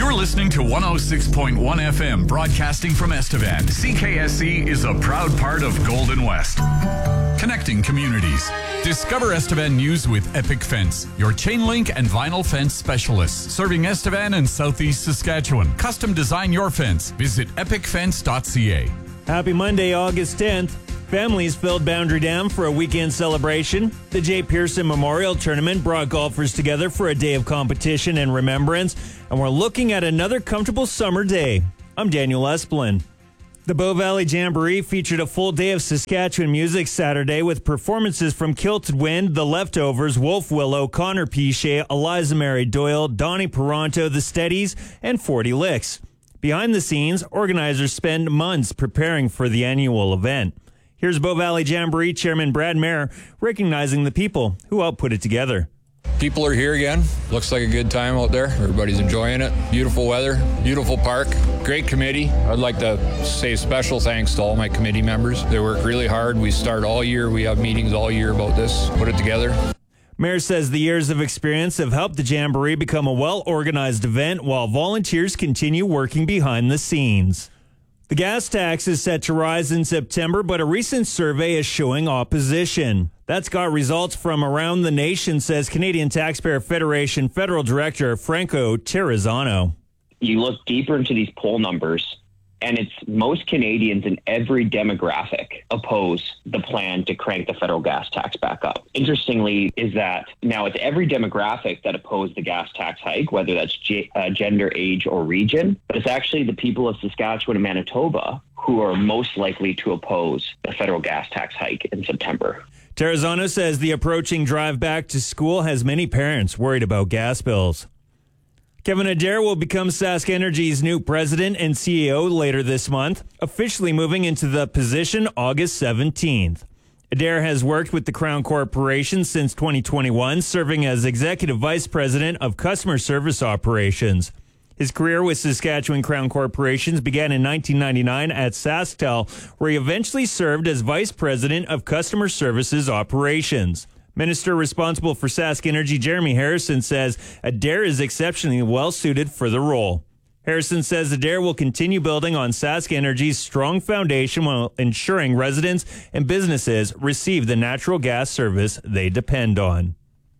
You're listening to 106.1 FM, broadcasting from Estevan. CKSC is a proud part of Golden West. Connecting communities. Discover Estevan news with Epic Fence, your chain link and vinyl fence specialists, serving Estevan and Southeast Saskatchewan. Custom design your fence. Visit epicfence.ca. Happy Monday, August 10th. Families filled Boundary Dam for a weekend celebration. The Jay Pearson Memorial Tournament brought golfers together for a day of competition and remembrance, and we're looking at another comfortable summer day. I'm Daniel Esplin. The Bow Valley Jamboree featured a full day of Saskatchewan music Saturday with performances from Kilted Wind, The Leftovers, Wolf Willow, Connor Piche, Eliza Mary Doyle, Donnie Peranto, The Steadies, and 40 Licks. Behind the scenes, organizers spend months preparing for the annual event. Here's Bow Valley Jamboree Chairman Brad Mayer recognizing the people who helped put it together. People are here again. Looks like a good time out there. Everybody's enjoying it. Beautiful weather, beautiful park, great committee. I'd like to say special thanks to all my committee members. They work really hard. We start all year. We have meetings all year about this, put it together. Mayor says the years of experience have helped the Jamboree become a well-organized event while volunteers continue working behind the scenes. The gas tax is set to rise in September, but a recent survey is showing opposition. That's got results from around the nation, says Canadian Taxpayer Federation Federal Director Franco Terrazzano. You look deeper into these poll numbers, and it's most Canadians in every demographic oppose the plan to crank the federal gas tax back up. Interestingly, is that now it's every demographic that oppose the gas tax hike, whether that's gender, age, or region, but it's actually the people of Saskatchewan and Manitoba who are most likely to oppose the federal gas tax hike in September. Terrazzano says the approaching drive back to school has many parents worried about gas bills. Kevin Adair will become Sask Energy's new president and CEO later this month, officially moving into the position August 17th. Adair has worked with the Crown Corporation since 2021, serving as Executive Vice President of Customer Service Operations. His career with Saskatchewan Crown Corporations began in 1999 at SaskTel, where he eventually served as Vice President of Customer Services Operations. Minister responsible for Sask Energy, Jeremy Harrison, says Adair is exceptionally well suited for the role. Harrison says Adair will continue building on Sask Energy's strong foundation while ensuring residents and businesses receive the natural gas service they depend on.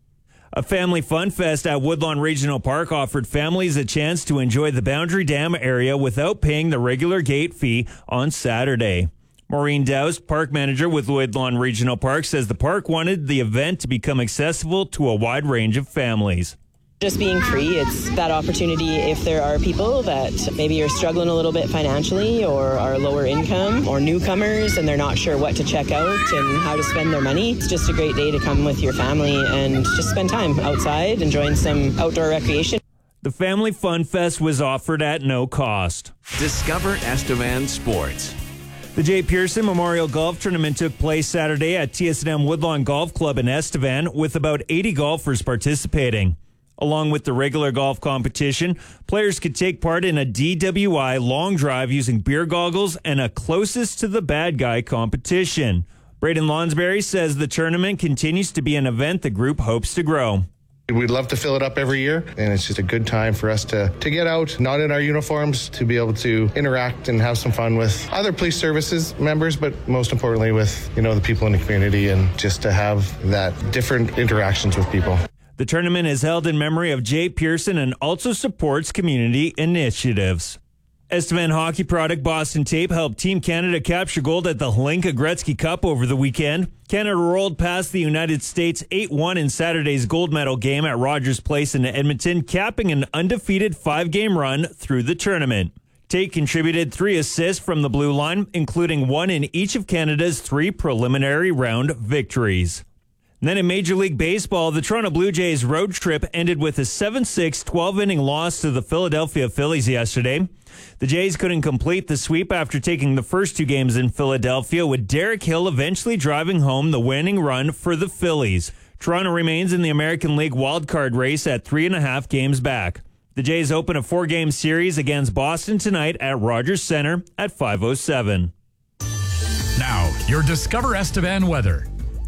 A family fun fest at Woodlawn Regional Park offered families a chance to enjoy the Boundary Dam area without paying the regular gate fee on Saturday. Maureen Doust, park manager with Woodlawn Regional Park, says the park wanted the event to become accessible to a wide range of families. Just being free, it's that opportunity if there are people that maybe are struggling a little bit financially or are lower income or newcomers and they're not sure what to check out and how to spend their money. It's just a great day to come with your family and just spend time outside, enjoying some outdoor recreation. The Family Fun Fest was offered at no cost. Discover Estevan Sports. The Jay Pearson Memorial Golf Tournament took place Saturday at TSNM Woodlawn Golf Club in Estevan, with about 80 golfers participating. Along with the regular golf competition, players could take part in a DWI long drive using beer goggles and a closest to the bad guy competition. Braden Lonsberry says the tournament continues to be an event the group hopes to grow. We'd love to fill it up every year, and it's just a good time for us to get out, not in our uniforms, to be able to interact and have some fun with other police services members, but most importantly with, the people in the community, and just to have that different interactions with people. The tournament is held in memory of Jay Pearson and also supports community initiatives. Estevan hockey product Boston Tape helped Team Canada capture gold at the Hlinka Gretzky Cup over the weekend. Canada rolled past the United States 8-1 in Saturday's gold medal game at Rogers Place in Edmonton, capping an undefeated 5-game run through the tournament. Tate contributed 3 assists from the blue line, including 1 in each of Canada's 3 preliminary round victories. And then in Major League Baseball, the Toronto Blue Jays road trip ended with a 7-6 12-inning loss to the Philadelphia Phillies yesterday. The Jays couldn't complete the sweep after taking the first 2 games in Philadelphia, with Derek Hill eventually driving home the winning run for the Phillies. Toronto remains in the American League wildcard race at 3.5 games back. The Jays open a 4-game series against Boston tonight at Rogers Center at 5:07. Now, your Discover Estevan weather.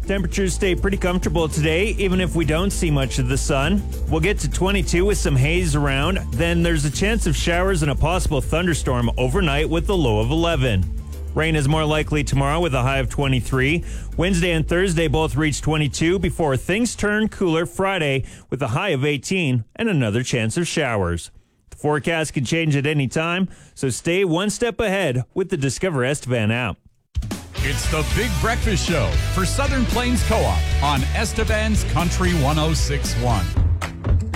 Temperatures stay pretty comfortable today, even if we don't see much of the sun. We'll get to 22 with some haze around. Then there's a chance of showers and a possible thunderstorm overnight with a low of 11. Rain is more likely tomorrow with a high of 23. Wednesday and Thursday both reach 22 before things turn cooler Friday with a high of 18 and another chance of showers. The forecast can change at any time, so stay one step ahead with the Discover Estevan app. It's the Big Breakfast Show for Southern Plains Co-op on Estevan's Country 106.1.